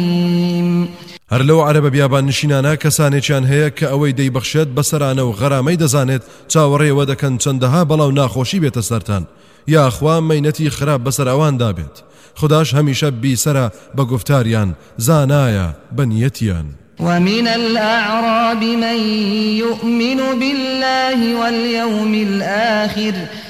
هەر لەو عەرەبە بیابان نشینانە کەسانێکیان هەیە کە ئەوەی دەیبەخشێت بەسەرانە و غەرامەی دەزانێت چاوەڕێوە دەکەن چەندەها بەڵاو ناخۆشی بێتە سەرتان یاخوا مەینەتی خراپ بەسەر ئەواندا بێت خداش هەمیشە بیسەرە بە گفتاریان زانایە بە نیەتیان ومن الأعراب من يؤمن بالله واليوم الآخر